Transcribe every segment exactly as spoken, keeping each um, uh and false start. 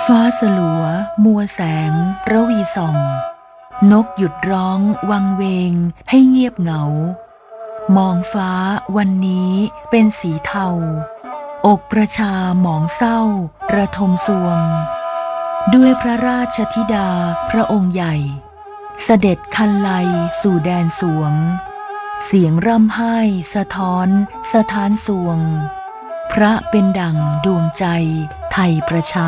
ฟ้าสลัวมัวแสงระวีส่องนกหยุดร้องวังเวงให้เงียบเหงามองฟ้าวันนี้เป็นสีเทาอกประชาหมองเศร้าระทมสวงด้วยพระราชธิดาพระองค์ใหญ่เสด็จคันไลสู่แดนสวงเสียงร่ำไห้สะท้อนสถานสวงพระเป็นดั่งดวงใจไทยประชา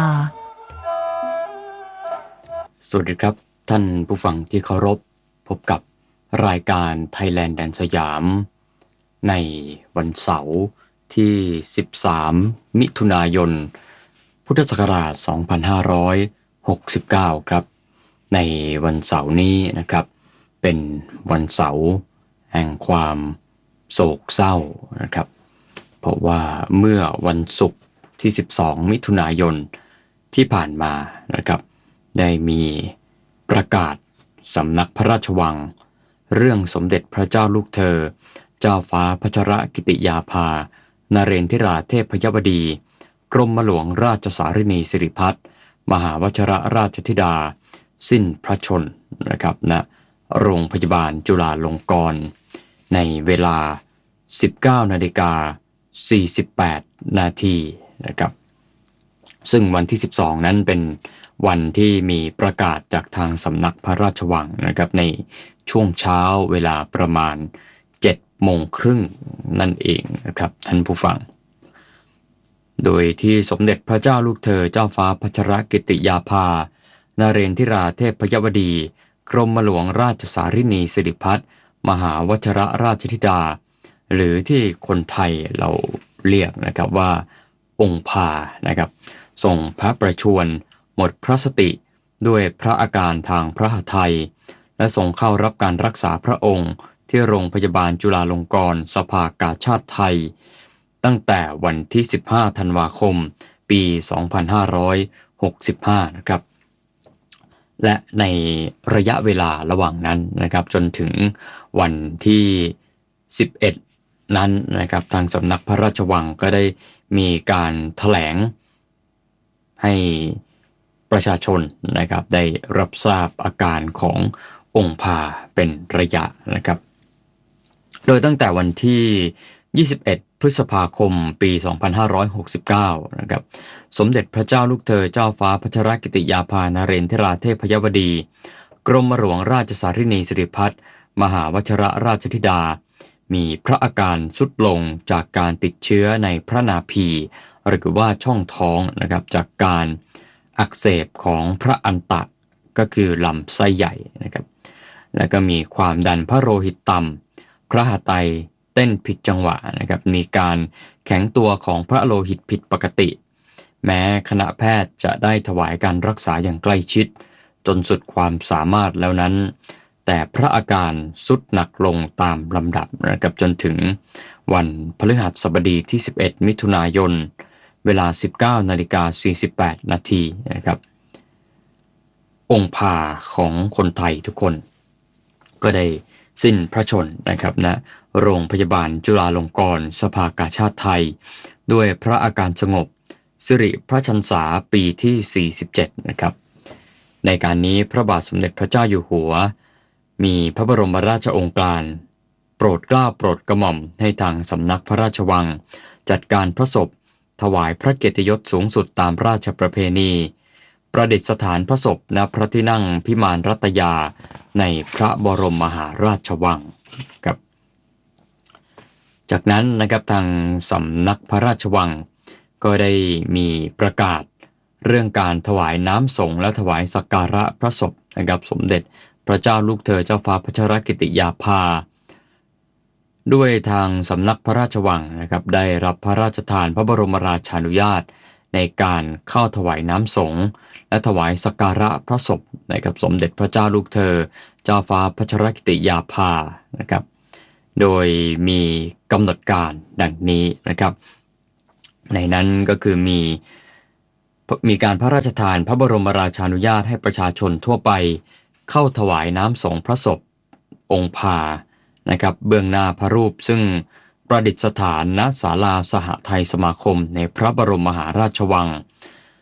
สวัสดีครับท่านผู้ฟังที่เคารพพบกับรายการ Thailand แดนสยามในวันเสาร์ที่สิบสามมิถุนายนพุทธศักราชสองพันห้าร้อยหกสิบเก้าครับในวันเสาร์นี้นะครับเป็นวันเสาร์แห่งความโศกเศร้านะครับเพราะว่าเมื่อวันศุกร์ที่สิบสองมิถุนายนที่ผ่านมานะครับได้มีประกาศสำนักพระราชวังเรื่องสมเด็จพระเจ้าลูกเธอเจ้าฟ้าพัชรกิติยาภานเรนทิราเทพยบดีกรมหลวงราชสารินีสิริพัฒน์มหาวชิรราชธิดาสิ้นพระชนม์นะครับณโรงพยาบาลจุฬาลงกรณ์ในเวลา สิบเก้านาฬิกาสี่สิบแปดนาทีนะครับซึ่งวันที่สิบสองนั้นเป็นวันที่มีประกาศจากทางสำนักพระราชวังนะครับในช่วงเช้าเวลาประมาณเจ็ดโมงครึ่งนั่นเองนะครับท่านผู้ฟังโดยที่สมเด็จพระเจ้าลูกเธอเจ้าฟ้าพัชรกิติยาภานเรนทิราเทพยบดีกรมหลวงราชสารินีสิริพัฒน์มหาวชิรราชธิดาหรือที่คนไทยเราเรียกนะครับว่าองค์พานะครับทรงพระประชวรหมดพระสติด้วยพระอาการทางพระหทัยและทรงเข้ารับการรักษาพระองค์ที่โรงพยาบาลจุฬาลงกรณ์สภากาชาดไทยตั้งแต่วันที่สิบห้าธันวาคมปีสองพันห้าร้อยหกสิบห้านะครับและในระยะเวลาระหว่างนั้นนะครับจนถึงวันที่สิบเอ็ดนั้นนะครับทางสำนักพระราชวังก็ได้มีการแถลงให้ประชาชนนะครับได้รับทราบอาการขององค์พาเป็นระยะนะครับโดยตั้งแต่วันที่ยี่สิบเอ็ดพฤษภาคมปีสองพันห้าร้อยหกสิบเก้านะครับสมเด็จพระเจ้าลูกเธอเจ้าฟ้าพัชรกิติยาภานเรนทิราเทพยบดีกรมหลวงราชสารินีสิริพัฒน์มหาวชิรราชธิดามีพระอาการทรุดลงจากการติดเชื้อในพระนาภีหรือว่าช่องท้องนะครับจากการอักเสบของพระอันตะก็คือลำไส้ใหญ่นะครับแล้วก็มีความดันพระโลหิตต่ำพระหัตถ์ไตเต้นผิดจังหวะนะครับมีการแข็งตัวของพระโลหิตผิดปกติแม้คณะแพทย์จะได้ถวายการรักษาอย่างใกล้ชิดจนสุดความสามารถแล้วนั้นแต่พระอาการทรุดหนักลงตามลำดับนะครับจนถึงวันพฤหัสบดีที่สิบเอ็ดมิถุนายนเวลา สิบเก้านาฬิกาสี่สิบแปดนาทีนะครับองค์พาของคนไทยทุกคนก็ได้สิ้นพระชนม์นะครับณนะโรงพยาบาลจุฬาลงกรณ์สภากาชาดไทยด้วยพระอาการสงบสิริพระชนษาปีที่สี่สิบเจ็ดนะครับในการนี้พระบาทสมเด็จพระเจ้าอยู่หัวมีพระบรมราชโองการโปรดเกล้าโปรดกระหม่อมให้ทางสำนักพระราชวังจัดการพระศพถวายพระเกียรติยศสูงสุดตามราชประเพณีประดิษฐานพระศพณพระที่นั่งพิมานรัตยาในพระบรมมหาราชวังครับจากนั้นนะครับทางสำนักพระราชวังก็ได้มีประกาศเรื่องการถวายน้ำสงฆ์และถวายสักการะพระศพนะครับสมเด็จพระเจ้าลูกเธอเจ้าฟ้าพัชรกิติยาภาด้วยทางสำนักพระราชวังนะครับได้รับพระราชทานพระบรมราชานุญาตในการเข้าถวายน้ำสงฆ์และถวายสักการะพระศพนะครับสมเด็จพระเจ้าลูกเธอเจ้าฟ้าพัชรกิติยาภานะครับโดยมีกำหนดการดังนี้นะครับในนั้นก็คือมีมีการพระราชทานพระบรมราชานุญาตให้ประชาชนทั่วไปเข้าถวายน้ำสงฆ์พระศพองค์พานะครับเบื้องหน้าพระรูปซึ่งประดิษฐานณศาลาสหไทยสมาคมในพระบรมมหาราชวัง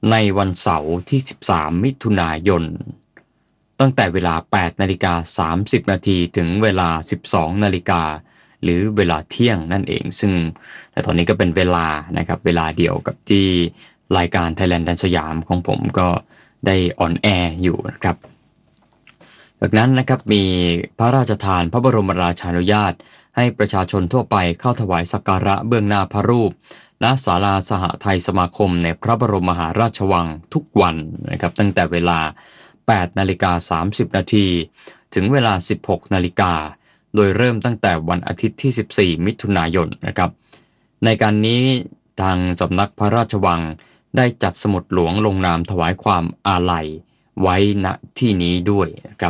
ในวันเสาร์ที่สิบสามมิถุนายนตั้งแต่เวลา แปดนาฬิกาสามสิบนาทีถึงเวลา สิบสองนาฬิกาหรือเวลาเที่ยงนั่นเองซึ่งแต่ตอนนี้ก็เป็นเวลานะครับเวลาเดียวกับที่รายการ Thailand แดนสยามของผมก็ได้ออนแอร์อยู่นะครับจากนั้นนะครับมีพระราชทานพระบรมราชานุญาตให้ประชาชนทั่วไปเข้าถวายสักการะเบื้องหน้าพระรูปณศาลาสหไทยสมาคมในพระบรมมหาราชวังทุกวันนะครับตั้งแต่เวลา แปดนาฬิกาสามสิบนาทีถึงเวลา สิบหกนาฬิกาโดยเริ่มตั้งแต่วันอาทิตย์ที่สิบสี่มิถุนายนนะครับในการนี้ทางสำนักพระราชวังได้จัดสมุดหลวงลงนามถวายความอาลัยไว้ณที่นี้ด้วยนะครับ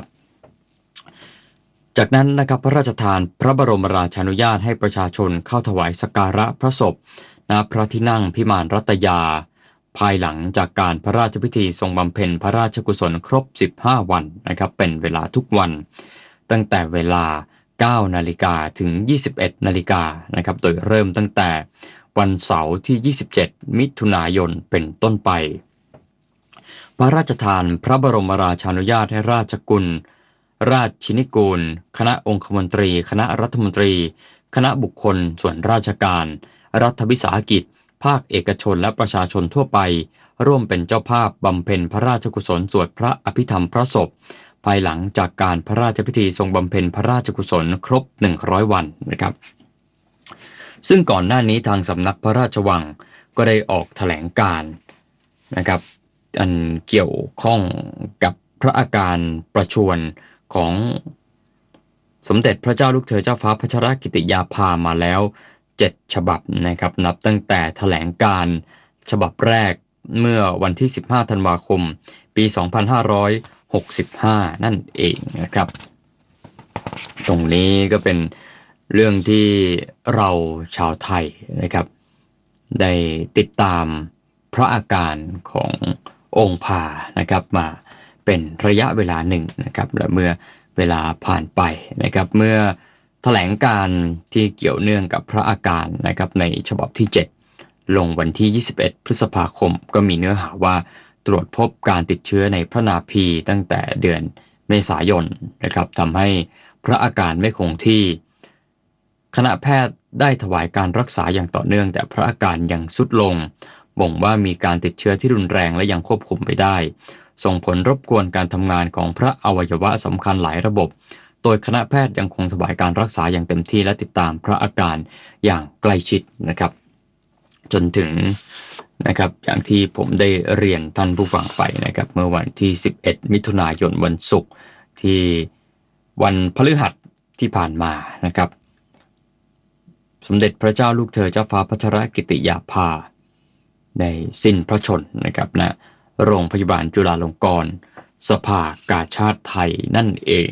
จากนั้นนะครับพระราชทานพระบรมราชานุญาตให้ประชาชนเข้าถวายสักการะพระศพณพระที่นั่งพิมานรัตยาภายหลังจากการพระราชพิธีทรงบำเพ็ญพระราชกุศลครบสิบห้าวันนะครับเป็นเวลาทุกวันตั้งแต่เวลา เก้านาฬิกาถึง ยี่สิบเอ็ดนาฬิกานะครับโดยเริ่มตั้งแต่วันเสาร์ที่ ยี่สิบเจ็ดมิถุนายนเป็นต้นไปพระราชทานพระบรมราชานุญาตให้ราชกุลราชินิกูลคณะองคมนตรีคณะรัฐมนตรีคณะบุคคลส่วนราชการรัฐวิสาหกิจภาคเอกชนและประชาชนทั่วไปร่วมเป็นเจ้าภาพบำเพ็ญพระราชกุศลสวดพระอภิธรรมพระศพภายหลังจากการพระราชพิธีทรงบำเพ็ญพระราชกุศลครบหนึ่งร้อยวันนะครับซึ่งก่อนหน้านี้ทางสำนักพระราชวังก็ได้ออกแถลงการณ์นะครับอันเกี่ยวข้องกับพระอาการประชวรของสมเด็จพระเจ้าลูกเธอเจ้าฟ้าพัชรกิติยาภามาแล้วเจ็ดฉบับนะครับนับตั้งแต่แถลงการณ์ฉบับแรกเมื่อวันที่สิบห้าธันวาคมปีสองพันห้าร้อยหกสิบห้านั่นเองนะครับตรงนี้ก็เป็นเรื่องที่เราชาวไทยนะครับได้ติดตามพระอาการขององค์พานะครับมาเป็นระยะเวลาหนึ่งนะครับและเมื่อเวลาผ่านไปนะครับเมื่อแถลงการที่เกี่ยวเนื่องกับพระอาการนะครับในฉบับที่เจ็ดลงวันที่ยี่สิบเอ็ดพฤษภาคมก็มีเนื้อหาว่าตรวจพบการติดเชื้อในพระนาภีตั้งแต่เดือนเมษายนนะครับทำให้พระอาการไม่คงที่คณะแพทย์ได้ถวายการรักษาอย่างต่อเนื่องแต่พระอาการยังทรุดลงบ่งว่ามีการติดเชื้อที่รุนแรงและยังควบคุมไม่ได้ส่งผลรบกวนการทำงานของพระอวัยวะสำคัญหลายระบบโดยคณะแพทย์ยังคงถวายการรักษาอย่างเต็มที่และติดตามพระอาการอย่างใกล้ชิดนะครับจนถึงนะครับอย่างที่ผมได้เรียนท่านผู้ฟังไปนะครับเมื่อวันที่สิบเอ็ดมิถุนายนวันศุกร์ที่วันพฤหัสที่ผ่านมานะครับสมเด็จพระเจ้าลูกเธอเจ้าฟ้าพัชรกิติยาภาได้สิ้นพระชนม์นะครับณโรงพยาบาลจุฬาลงกรณ์สภากาชาดไทยนั่นเอง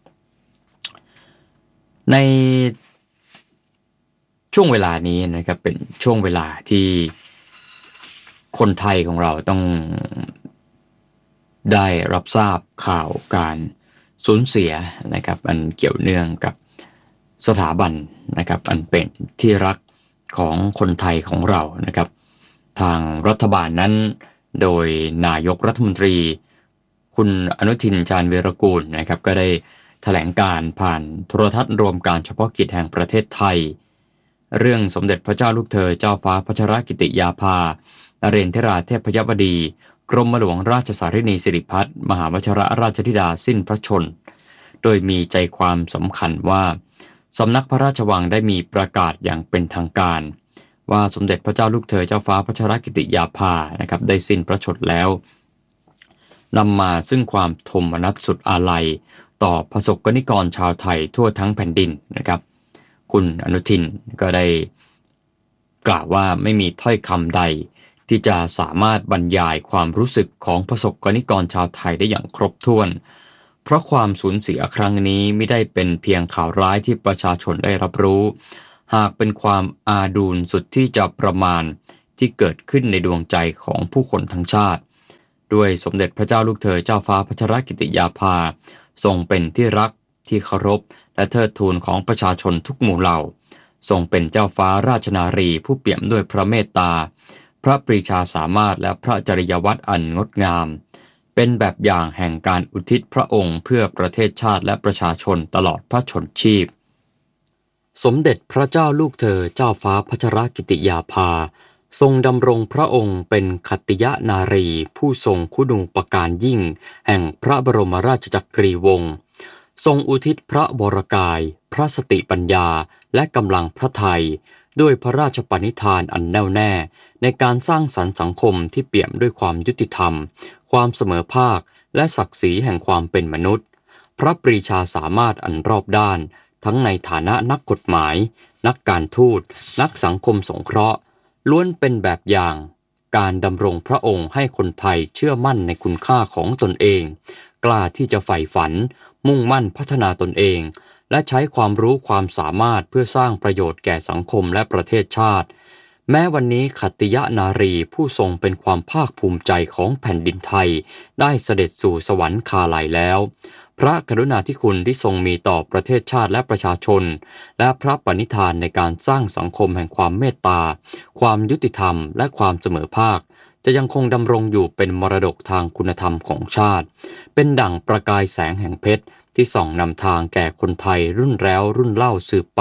ในช่วงเวลานี้นะครับเป็นช่วงเวลาที่คนไทยของเราต้องได้รับทราบข่าวการสูญเสียนะครับอันเกี่ยวเนื่องกับสถาบันนะครับอันเป็นที่รักของคนไทยของเรานะครับทางรัฐบาลนั้นโดยนายกรัฐมนตรีคุณอนุทินชาญวีรกูลนะครับก็ได้แถลงการผ่านโทรทัศน์รวมการเฉพาะกิจแห่งประเทศไทยเรื่องสมเด็จพระเจ้าลูกเธอเจ้าฟ้าพัชรกิติยาภานเรนทราเทพยวดีกรมหลวงราชสารินีสิริพัฒน์มหาวชิรราชธิดาสิ้นพระชนม์โดยมีใจความสำคัญว่าสำนักพระราชวังได้มีประกาศอย่างเป็นทางการว่าสมเด็จพระเจ้าลูกเธอเจ้าฟ้าพัชรกิติยาภานะครับได้สิ้นพระชนม์แล้วนำมาซึ่งความโทมนัสสุดอาลัยต่อประสบกนิกรชาวไทยทั่วทั้งแผ่นดินนะครับคุณอนุทินก็ได้กล่าวว่าไม่มีถ้อยคำใดที่จะสามารถบรรยายความรู้สึกของประสบกนิกรชาวไทยได้อย่างครบถ้วนเพราะความสูญเสียครั้งนี้ไม่ได้เป็นเพียงข่าวร้ายที่ประชาชนได้รับรู้หากเป็นความอาดูลสุดที่จะประมาณที่เกิดขึ้นในดวงใจของผู้คนทั้งชาติด้วยสมเด็จพระเจ้าลูกเธอเจ้าฟ้าพัชรกิติยาภาทรงเป็นที่รักที่เคารพและเทิดทูนของประชาชนทุกหมู่เหล่าทรงเป็นเจ้าฟ้าราชนารีผู้เปี่ยมด้วยพระเมตตาพระปรีชาสามารถและพระจริยวัตรอันงดงามเป็นแบบอย่างแห่งการอุทิศพระองค์เพื่อประเทศชาติและประชาชนตลอดพระชนชีพสมเด็จพระเจ้าลูกเธอเจ้าฟ้าพัชรกิติยาภาทรงดำรงพระองค์เป็นขัตติยนารีผู้ทรงคุณูปการยิ่งแห่งพระบรมราชจักรีวงศ์ทรงอุทิศพระวรกายพระสติปัญญาและกำลังพระทัยด้วยพระราชปณิธานอันแน่วแน่ในการสร้างสรรค์สังคมที่เปี่ยมด้วยความยุติธรรมความเสมอภาคและศักดิ์ศรีแห่งความเป็นมนุษย์พระปรีชาสามารถอันรอบด้านทั้งในฐานะนักกฎหมายนักการทูตนักสังคมสงเคราะห์ล้วนเป็นแบบอย่างการดำรงพระองค์ให้คนไทยเชื่อมั่นในคุณค่าของตนเองกล้าที่จะใฝ่ฝันมุ่งมั่นพัฒนาตนเองและใช้ความรู้ความสามารถเพื่อสร้างประโยชน์แก่สังคมและประเทศชาติแม้วันนี้ขัตติยนารีผู้ทรงเป็นความภาคภูมิใจของแผ่นดินไทยได้เสด็จสู่สวรรคาลัยแล้วพระกรุณาธิคุณที่ทรงมีต่อประเทศชาติและประชาชนและพระปณิธานในการสร้างสังคมแห่งความเมตตาความยุติธรรมและความเสมอภาคจะยังคงดำรงอยู่เป็นมรดกทางคุณธรรมของชาติเป็นดั่งประกายแสงแห่งเพชรที่ส่องนำทางแก่คนไทยรุ่นแล้วรุ่นเล่าสืบไป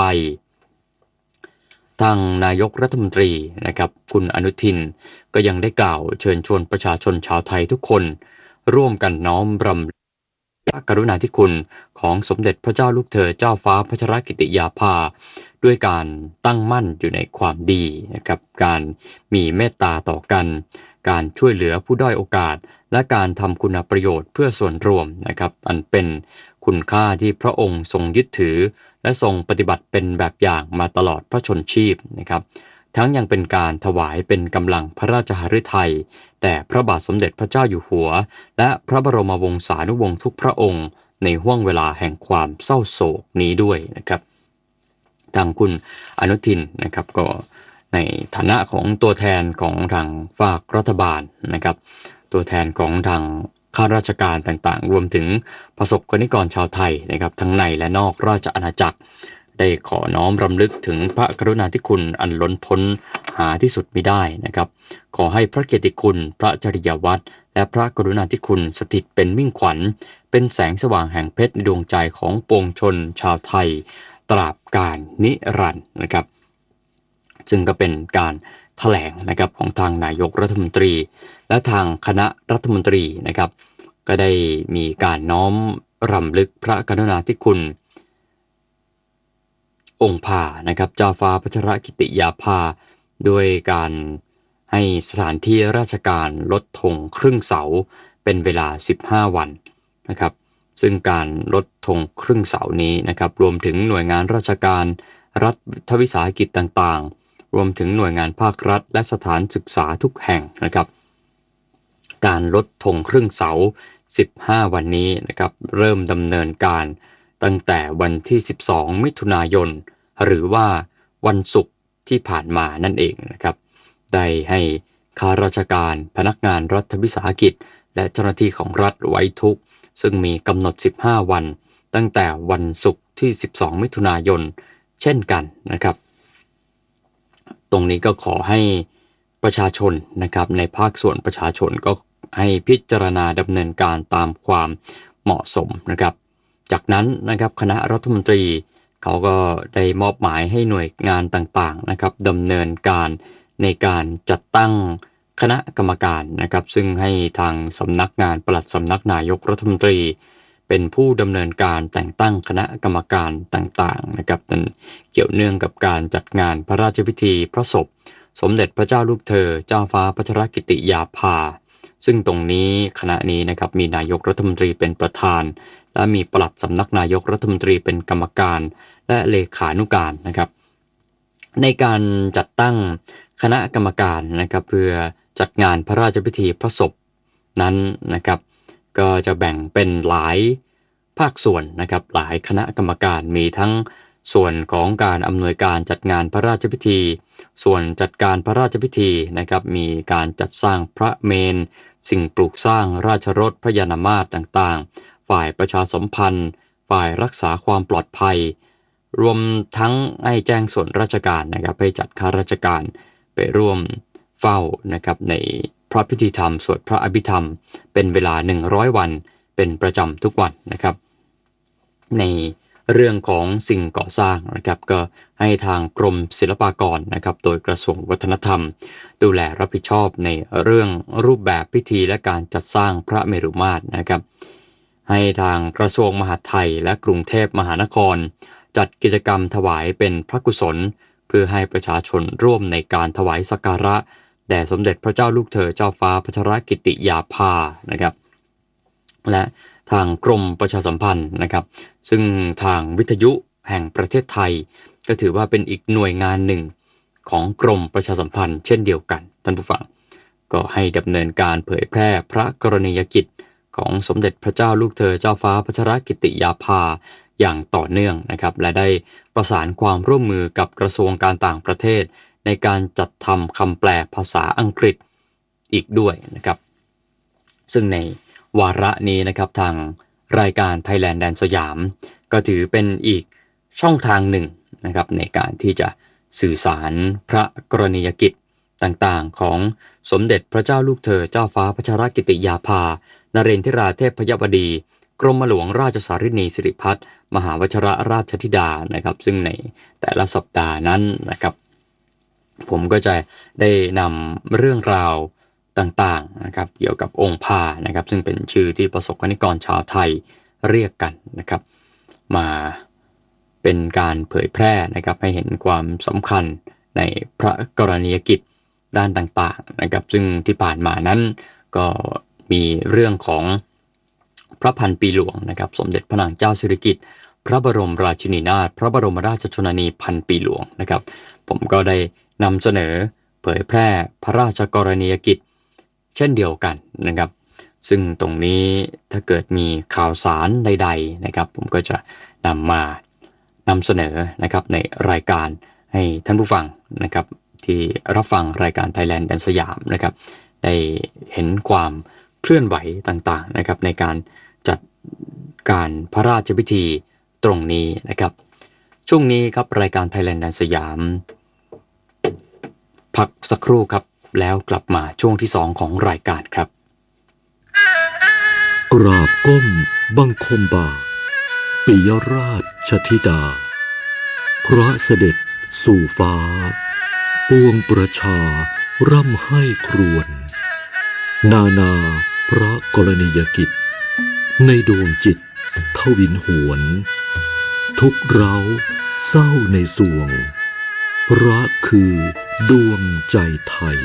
ทางนายกรัฐมนตรีนะครับคุณอนุทินก็ยังได้กล่าวเชิญชวนประชาชนชาวไทยทุกคนร่วมกันน้อมรำพระกรุณาธิคุณของสมเด็จพระเจ้าลูกเธอเจ้าฟ้าพัชรกิติยาภาด้วยการตั้งมั่นอยู่ในความดีนะครับการมีเมตตาต่อกันการช่วยเหลือผู้ด้อยโอกาสและการทำคุณประโยชน์เพื่อส่วนรวมนะครับอันเป็นคุณค่าที่พระองค์ทรงยึดถือและทรงปฏิบัติเป็นแบบอย่างมาตลอดพระชนชีพนะครับทั้งยังเป็นการถวายเป็นกำลังพระราชหฤทัยแต่พระบาทสมเด็จพระเจ้าอยู่หัวและพระบรมวงศานุวงศ์ทุกพระองค์ในห้วงเวลาแห่งความเศร้าโศกนี้ด้วยนะครับทางคุณอนุทินนะครับก็ในฐานะของตัวแทนของทางฝากรัฐบาลนะครับตัวแทนของทางข้าราชการต่างๆรวมถึงประสบกนิกรชาวไทยนะครับทั้งในและนอกราชอาณาจักรได้ขอน้อมรำลึกถึงพระกรุณาธิคุณอันล้นพ้นหาที่สุดมิได้นะครับขอให้พระเกียรติคุณพระจริยวัตรและพระกรุณาธิคุณสถิตเป็นมิ่งขวัญเป็นแสงสว่างแห่งเพชรในดวงใจของปวงชนชาวไทยตราบกาลนิรันดร์นะครับซึ่งก็เป็นการแถลงนะครับของทางนายกรัฐมนตรีและทางคณะรัฐมนตรีนะครับก็ได้มีการน้อมรำลึกพระกรุณาธิคุณองค์พานะครับเจ้าฟ้าพัชรกิติยาภาโดยการให้สถานที่ราชการลดธงครึ่งเสาเป็นเวลาสิบห้าวันนะครับซึ่งการลดธงครึ่งเสานี้นะครับรวมถึงหน่วยงานราชการรัฐวิสาหกิจต่างๆรวมถึงหน่วยงานภาครัฐและสถานศึกษาทุกแห่งนะครับการลดธงครึ่งเสาสิบห้าวันนี้นะครับเริ่มดำเนินการตั้งแต่วันที่สิบสองมิถุนายนหรือว่าวันศุกร์ที่ผ่านมานั่นเองนะครับได้ให้ข้าราชการพนักงานรัฐวิสาหกิจและเจ้าหน้าที่ของรัฐไว้ทุกข์ซึ่งมีกำหนดสิบห้าวันตั้งแต่วันศุกร์ที่สิบสองมิถุนายนเช่นกันนะครับตรงนี้ก็ขอให้ประชาชนนะครับในภาคส่วนประชาชนก็ให้พิจารณาดำเนินการตามความเหมาะสมนะครับจากนั้นนะครับคณะรัฐมนตรีเขาก็ได้มอบหมายให้หน่วยงานต่างๆนะครับดำเนินการในการจัดตั้งคณะกรรมการนะครับซึ่งให้ทางสำนักงานปลัดสำนักนายกรัฐมนตรีเป็นผู้ดำเนินการแต่งตั้งคณะกรรมการต่างๆนะครับนั่นเกี่ยวเนื่องกับการจัดงานพระราชพิธีพระศพสมเด็จพระเจ้าลูกเธอเจ้าฟ้าพัชรกิติยาภาซึ่งตรงนี้คณะนี้นะครับมีนายกรัฐมนตรีเป็นประธานและมีปลัดสำนักนายกรัฐมนตรีเป็นกรรมการและเลขานุการนะครับในการจัดตั้งคณะกรรมการนะครับเพื่อจัดงานพระราชพิธีพระศพนั้นนะครับก็จะแบ่งเป็นหลายภาคส่วนนะครับหลายคณะกรรมการมีทั้งส่วนของการอำนวยการจัดงานพระราชพิธีส่วนจัดการพระราชพิธีนะครับมีการจัดสร้างพระเมรุสิ่งปลูกสร้างราชรถพระยานมาตรต่างๆฝ่ายประชาสัมพันธ์ฝ่ายรักษาความปลอดภัยรวมทั้งให้แจ้งส่วนราชการนะครับให้จัดข้าราชการไปร่วมเฝ้านะครับในพระพิธีธรรมสวดพระอภิธรรมเป็นเวลาหนึ่งร้อยวันเป็นประจำทุกวันนะครับในเรื่องของสิ่งก่อสร้างนะครับก็ให้ทางกรมศิลปากรนะครับโดยกระทรวงวัฒนธรรมดูแลรับผิดชอบในเรื่องรูปแบบพิธีและการจัดสร้างพระเมรุมาตรนะครับให้ทางกระทรวงมหาดไทยและกรุงเทพมหานครจัดกิจกรรมถวายเป็นพระกุศลเพื่อให้ประชาชนร่วมในการถวายสักการะแด่สมเด็จพระเจ้าลูกเธอเจ้าฟ้าพัชรกิติยาภานะครับและทางกรมประชาสัมพันธ์นะครับซึ่งทางวิทยุแห่งประเทศไทยก็ถือว่าเป็นอีกหน่วยงานหนึ่งของกรมประชาสัมพันธ์เช่นเดียวกันท่านผู้ฟังก็ให้ดำเนินการเผยแพร่พระกรณียกิจของสมเด็จพระเจ้าลูกเธอเจ้าฟ้าพัชรกิติยาภาอย่างต่อเนื่องนะครับและได้ประสานความร่วมมือกับกระทรวงการต่างประเทศในการจัดทำคำแปลภาษาอังกฤษอีกด้วยนะครับซึ่งในวาระนี้นะครับทางรายการ Thailand แดนสยามก็ถือเป็นอีกช่องทางหนึ่งนะครับในการที่จะสื่อสารพระกรณียกิจต่างๆของสมเด็จพระเจ้าลูกเธอเจ้าฟ้าพัชรกิติยาภานเรนทิราเทพยบดีกรมหลวงราชสารินีสิริพัฒน์มหาวชิรราชธิดานะครับซึ่งในแต่ละสัปดาห์นั้นนะครับผมก็จะได้นำเรื่องราวต่างๆนะครับเกี่ยวกับองค์พานะครับซึ่งเป็นชื่อที่ประสบกนิกรชาวไทยเรียกกันนะครับมาเป็นการเผยแพร่นะครับให้เห็นความสำคัญในพระกรณียกิจด้านต่างๆนะครับซึ่งที่ผ่านมานั้นก็มีเรื่องของพระพันปีหลวงนะครับสมเด็จพระนางเจ้าสิริกิติ์พระบรมราชินีนาถพระบรมราชชนนีพันปีหลวงนะครับผมก็ได้นำเสนอเผยแพร่พระราชกรณียกิจเช่นเดียวกันนะครับซึ่งตรงนี้ถ้าเกิดมีข่าวสารใดๆนะครับผมก็จะนำมานำเสนอนะครับในรายการให้ท่านผู้ฟังนะครับที่รับฟังรายการ Thailand แดนสยามนะครับได้เห็นความเคลื่อนไหวต่างๆนะครับในการจัดการพระราชพิธีตรงนี้นะครับช่วงนี้ครับรายการ Thailand แดนสยามพักสักครู่ครับแล้วกลับมาช่วงที่สองของรายการครับกราบก้มบังคมบาทปิยราชธิดาพระเสด็จสู่ฟ้าปวงประชาร่ำไห้ครวญนานาพระกรณียกิจในดวงจิตทวินหวนทุกเร้าเศร้าในสวงรักคือดวงใจไทย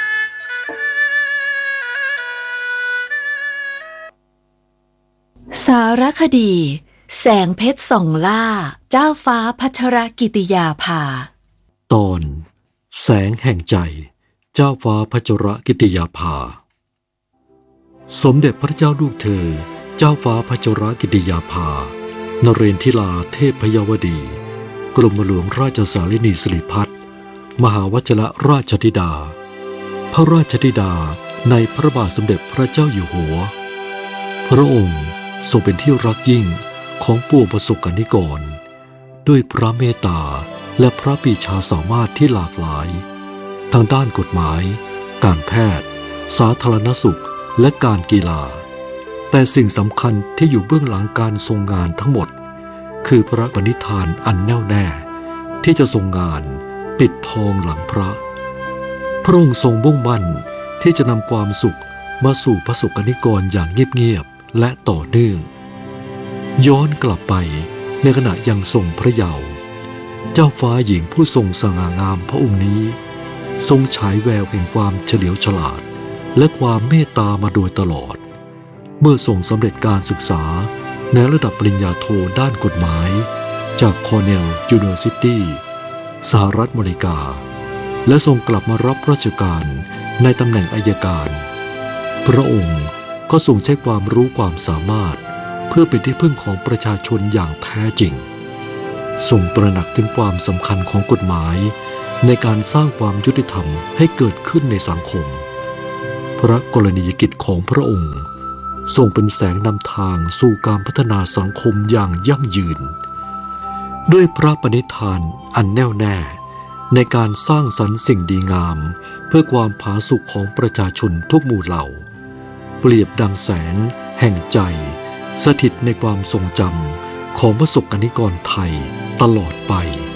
สารคดีแสงเพชรส่องล่าเจ้าฟ้าพัชรกิติยาภาตอนแสงแห่งใจเจ้าฟ้าพัชรกิติยาภาสมเด็จพระเจ้าลูกเธอเจ้าฟ้าพัชรกิติยาภานเรนทิราเทพยวดีกรมหลวงราชสารินีสิริพัฒน์มหาวชิรราชธิดาพระราชธิดาในพระบาทสมเด็จพระเจ้าอยู่หัวพระองค์ทรงเป็นที่รักยิ่งของปวงประสบกนิกรด้วยพระเมตตาและพระปรีชาสามารถที่หลากหลายทางด้านกฎหมายการแพทย์สาธารณสุขและการกีฬาแต่สิ่งสำคัญที่อยู่เบื้องหลังการทรงงานทั้งหมดคือพระปณิธานอันแน่วแน่ที่จะทรงงานปิดทองหลังพระพระองค์ทรงมุ่งมั่นที่จะนำความสุขมาสู่ประสบกนิกรอย่างเงียบๆและต่อเนื่องย้อนกลับไปในขณะยังทรงพระเยาว์เจ้าฟ้าหญิงผู้ทรงสง่างามพระองค์นี้ทรงฉายแววแห่งความเฉลียวฉลาดและความเมตตามาโดยตลอดเมื่อทรงสำเร็จการศึกษาในระดับปริญญาโทด้านกฎหมายจากคอร์เนลยูนิเวอร์ซิตี้สหรัฐอเมริกาและทรงกลับมารับราชการในตำแหน่งอัยการพระองค์ก็ทรงใช้ความรู้ความสามารถเพื่อเป็นที่พึ่งของประชาชนอย่างแท้จริงทรงตระหนักถึงความสำคัญของกฎหมายในการสร้างความยุติธรรมให้เกิดขึ้นในสังคมพระกรณียกิจของพระองค์ทรงเป็นแสงนำทางสู่การพัฒนาสังคมอย่างยั่งยืนด้วยพระปณิธานอันแน่วแน่ในการสร้างสรรค์สิ่งดีงามเพื่อความผาสุกของประชาชนทุกหมู่เหล่าเปรียบดังแสงแห่งใจสถิตในความทรงจำของประสบกนิกรไทยตลอดไป